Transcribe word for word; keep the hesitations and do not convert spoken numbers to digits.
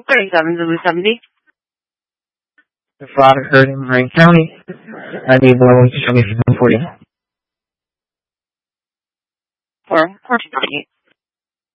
thirty-seven Zulu seventy. The fraud occurred in Marin County. I need level to show me for forty. For fourteen forty-eight.